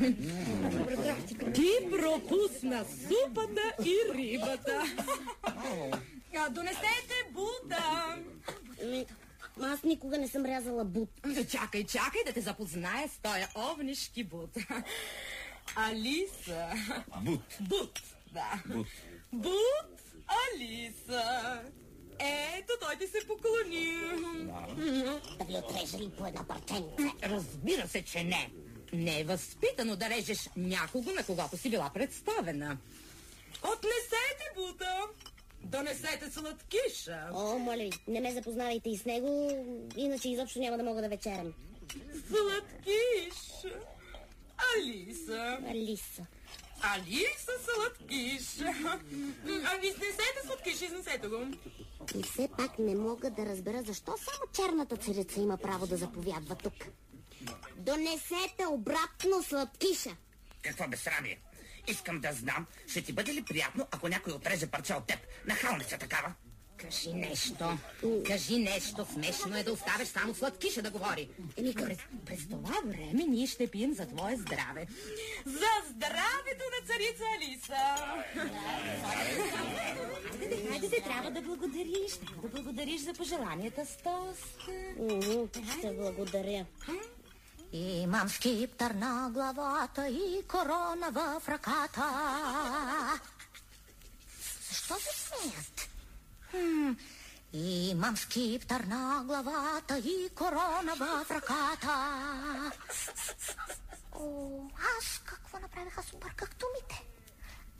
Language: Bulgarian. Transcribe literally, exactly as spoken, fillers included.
Ти пропусна супата и рибата. А, донесете бута. Аз никога не съм рязала бут. Чакай, чакай да те запозная с този овнишки бут. Алиса. Бут. Бут, да. Бут. Бут, Алиса. Ето, той ти се поклони. Да ви отрежа ли по една парченца? Разбира се, че не. Не е възпитано да режеш някого, на когото си била представена. Отнесете бута. Донесете сладкиша. О, моля ви, не ме запознавайте и с него, иначе изобщо няма да мога да вечерям. Сладкиш. Алиса. Алиса. Алиса, сладкиш. А изнесете сладкиш, изнесете го. И все пак не мога да разбера защо само черната царица има право да заповядва тук. Донесете обратно сладкиша. Какво безсрамие? Искам да знам, ще ти бъде ли приятно, ако някой отреже парче от теб? Нахалница такава. Кажи нещо. Кажи нещо. Смешно е да оставиш само сладкиша да говори. Еми, през, през това време ние ще пием за твое здраве. За здравето на царица Алиса! Хайде, хайде, трябва да благодариш. Трябва да благодариш за пожеланията с тост. Ще благодаря. Имам скиптър на главата и корона в ръката. Защо се смеят? Хм, имам скиптър на главата и корона в ръката. О, аз какво направих? Аз обърках думите.